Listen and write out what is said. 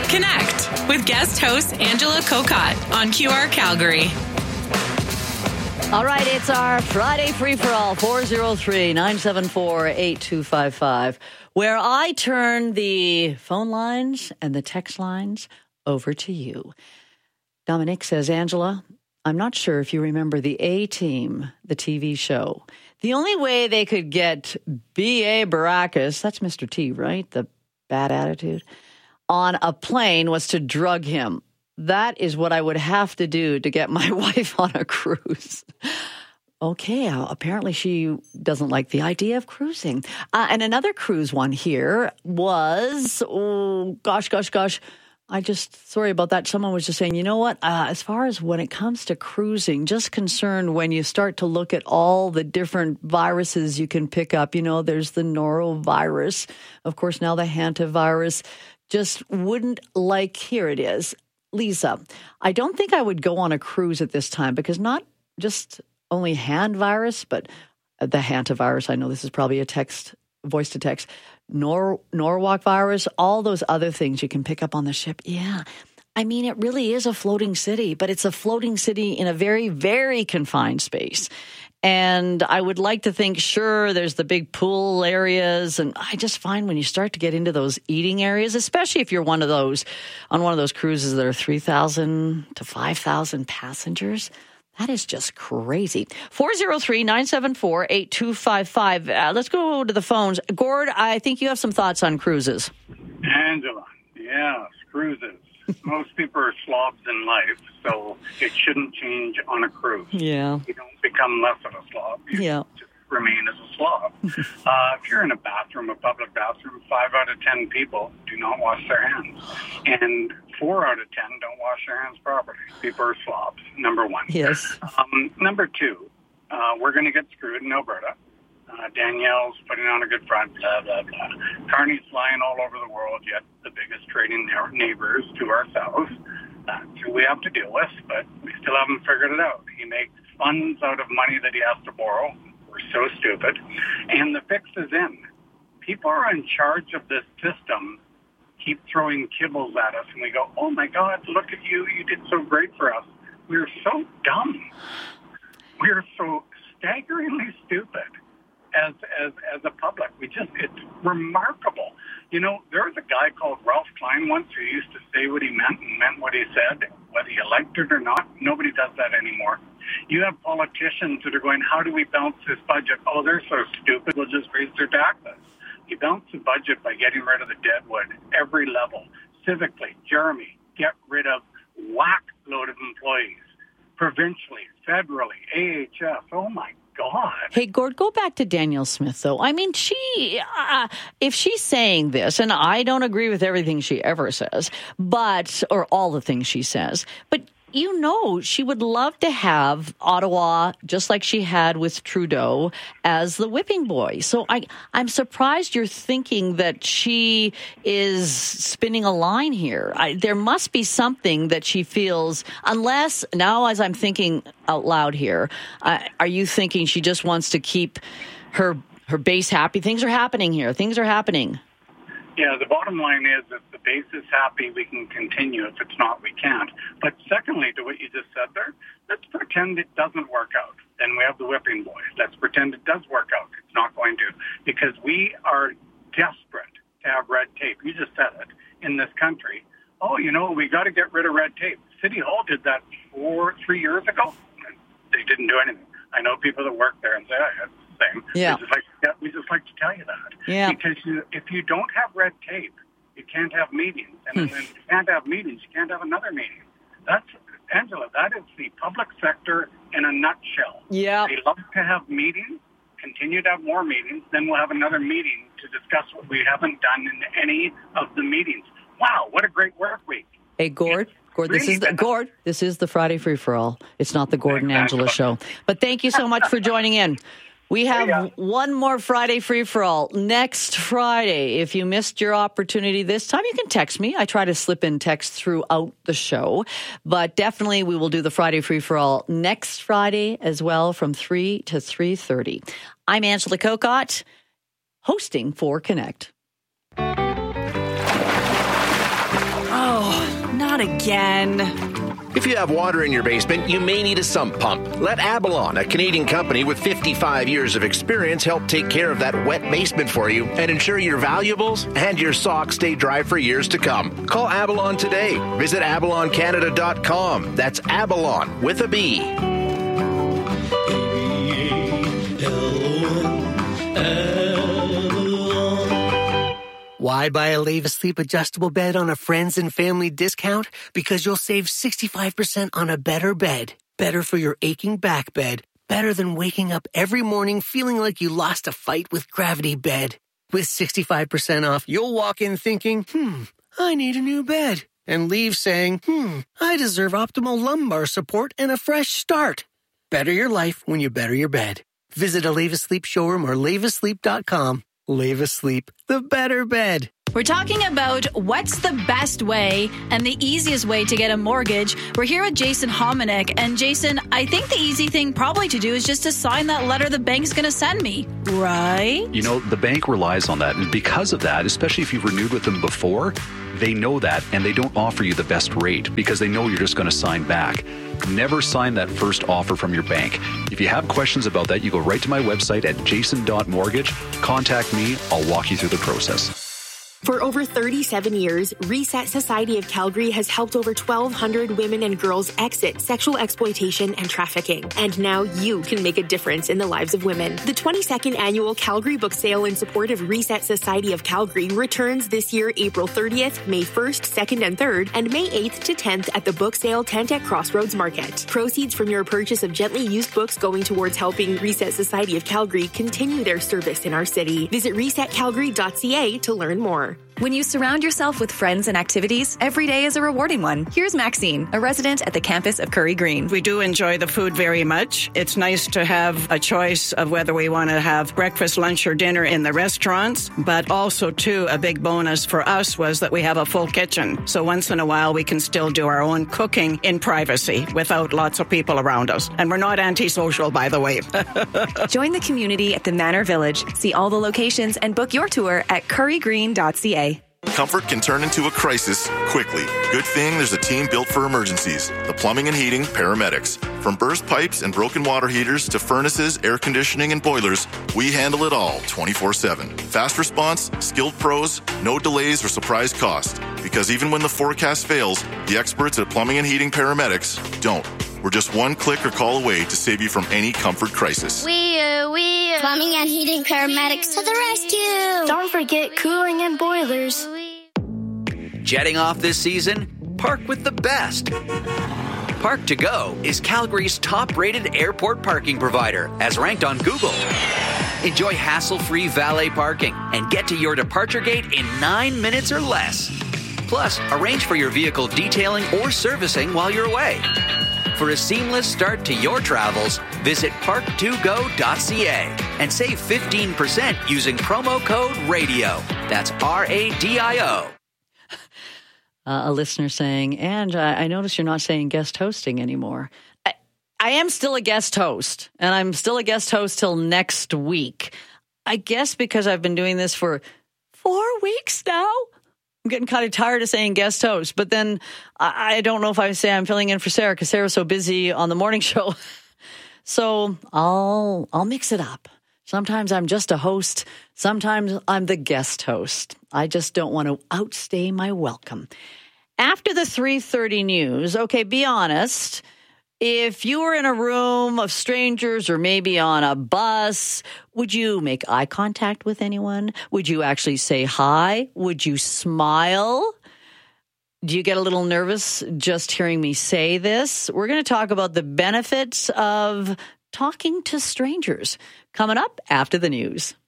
Connect with guest host Angela Kokott on QR Calgary. All right, it's our Friday free-for-all, 403-974-8255, where I turn the phone lines and the text lines over to you. Dominic says, Angela, I'm not sure if you remember the A-Team, the TV show. The only way they could get B.A. Baracus, that's Mr. T, right? The bad attitude, on a plane was to drug him. That is what I would have to do to get my wife on a cruise. Okay, apparently she doesn't like the idea of cruising. And another cruise one here was, sorry about that. Someone was just saying, you know what, as far as when it comes to cruising, just concerned when you start to look at all the different viruses you can pick up. You know, there's the norovirus, of course, now the hantavirus. Just wouldn't like, here it is. Lisa, I don't think I would go on a cruise at this time because not just only hand virus, but the hantavirus, I know this is probably a voice to text, Norwalk virus, all those other things you can pick up on the ship. Yeah. I mean, it really is a floating city, but it's a floating city in a very, very confined space. And I would like to think, sure, there's the big pool areas. And I just find when you start to get into those eating areas, especially if you're on one of those cruises that are 3,000 to 5,000 passengers, that is just crazy. 403-974-8255. Let's go to the phones. Gord, I think you have some thoughts on cruises. Angela, yes, cruises. Most people are slobs in life, so it shouldn't change on a cruise. Yeah. You don't become less of a slob. You just remain as a slob. If you're in a bathroom, a public bathroom, 5 out of 10 people do not wash their hands. And 4 out of 10 don't wash their hands properly. People are slobs, number one. Yes. Number two, we're going to get screwed in Alberta. Danielle's putting on a good front, blah, blah, blah. Carney's flying all over the world, yet the biggest trading neighbors to our south. That's who we have to deal with, but we still haven't figured it out. He makes funds out of money that he has to borrow. We're so stupid. And the fix is in. People are in charge of this system, keep throwing kibbles at us, and we go, oh my God, look at you. You did so great for us. We're so dumb. We're so staggeringly stupid. As a public, it's remarkable. You know, there was a guy called Ralph Klein once who used to say what he meant and meant what he said, whether you liked it or not. Nobody does that anymore. You have politicians that are going, how do we balance this budget? Oh, they're so stupid, we'll just raise their taxes. You balance the budget by getting rid of the deadwood, every level. Civically, Jeremy, get rid of whack load of employees. Provincially, federally, AHS, oh my God. Hey, Gord, go back to Danielle Smith, though. I mean, if she's saying this, and I don't agree with everything she ever says, or all the things she says, but you know, she would love to have Ottawa, just like she had with Trudeau, as the whipping boy. So I'm surprised you're thinking that she is spinning a line here. There must be something that she feels, unless, now as I'm thinking out loud here, are you thinking she just wants to keep her base happy? Things are happening here. Things are happening. Yeah, the bottom line is if the base is happy, we can continue. If it's not, we can't. But secondly, to what you just said there, let's pretend it doesn't work out. Then we have the whipping boy. Let's pretend it does work out. It's not going to, because we are desperate to have red tape. You just said it, in this country. Oh, you know, we got to get rid of red tape. City Hall did that 3 years ago. They didn't do anything. I know people that work there and say, oh, it's the same. Yeah. We just like to tell you that. Yeah. Because if you don't have red tape, you can't have meetings. And then if you can't have meetings, you can't have another meeting. That's, Angela, that is the public sector in a nutshell. Yeah. They love to have meetings, continue to have more meetings, then we'll have another meeting to discuss what we haven't done in any of the meetings. Wow, what a great work week. Hey, Gord, this is the Friday Free-for-All. It's not the Gord and Angela show. But thank you so much for joining in. We have one more Friday Free-for-All next Friday. If you missed your opportunity this time, you can text me. I try to slip in text throughout the show. But definitely we will do the Friday Free-for-All next Friday as well from 3 to 3:30. I'm Angela Kokott, hosting for Connect. Oh, not again. If you have water in your basement, you may need a sump pump. Let Abalon, a Canadian company with 55 years of experience, help take care of that wet basement for you and ensure your valuables and your socks stay dry for years to come. Call Abalon today. Visit abaloncanada.com. That's Abalon with a B. Why buy a Leva Sleep adjustable bed on a friends and family discount? Because you'll save 65% on a better bed. Better for your aching back bed. Better than waking up every morning feeling like you lost a fight with Gravity Bed. With 65% off, you'll walk in thinking, I need a new bed. And leave saying, I deserve optimal lumbar support and a fresh start. Better your life when you better your bed. Visit a Leva Sleep showroom or levasleep.com. Leva Sleep, the better bed. We're talking about what's the best way and the easiest way to get a mortgage. We're here with Jason Hominick. And Jason, I think the easy thing probably to do is just to sign that letter the bank's going to send me, right? You know, the bank relies on that. And because of that, especially if you've renewed with them before, they know that and they don't offer you the best rate because they know you're just going to sign back. Never sign that first offer from your bank. If you have questions about that, you go right to my website at jason.mortgage. Contact me. I'll walk you through the process. For over 37 years, Reset Society of Calgary has helped over 1,200 women and girls exit sexual exploitation and trafficking. And now you can make a difference in the lives of women. The 22nd annual Calgary Book Sale in support of Reset Society of Calgary returns this year, April 30th, May 1st, 2nd, and 3rd, and May 8th to 10th at the Book Sale tent at Crossroads Market. Proceeds from your purchase of gently used books going towards helping Reset Society of Calgary continue their service in our city. Visit resetcalgary.ca to learn more. When you surround yourself with friends and activities, every day is a rewarding one. Here's Maxine, a resident at the campus of Curry Green. We do enjoy the food very much. It's nice to have a choice of whether we want to have breakfast, lunch, or dinner in the restaurants, but also, too, a big bonus for us was that we have a full kitchen. So once in a while, we can still do our own cooking in privacy without lots of people around us. And we're not antisocial, by the way. Join the community at the Manor Village. See all the locations and book your tour at currygreen.ca. Comfort can turn into a crisis quickly. Good thing there's a team built for emergencies. The Plumbing and Heating Paramedics. From burst pipes and broken water heaters to furnaces, air conditioning, and boilers, we handle it all 24/7. Fast response, skilled pros, no delays or surprise cost. Because even when the forecast fails, the experts at Plumbing and Heating Paramedics don't. We're just one click or call away to save you from any comfort crisis. Plumbing and Heating Paramedics to the rescue. Don't forget cooling and boilers. Jetting off this season? Park with the best. Park to Go is Calgary's top-rated airport parking provider, as ranked on Google. Enjoy hassle-free valet parking and get to your departure gate in 9 minutes or less. Plus, arrange for your vehicle detailing or servicing while you're away. For a seamless start to your travels, visit park2go.ca and save 15% using promo code RADIO. That's RADIO. A listener saying, and I notice you're not saying guest hosting anymore. I am still a guest host, and I'm still a guest host till next week. I guess because I've been doing this for 4 weeks now. I'm getting kind of tired of saying guest host, but then I don't know if I say I'm filling in for Sarah because Sarah's so busy on the morning show. So I'll mix it up. Sometimes I'm just a host. Sometimes I'm the guest host. I just don't want to outstay my welcome. After the 3:30 news, okay, be honest. If you were in a room of strangers or maybe on a bus, would you make eye contact with anyone? Would you actually say hi? Would you smile? Do you get a little nervous just hearing me say this? We're going to talk about the benefits of talking to strangers coming up after the news.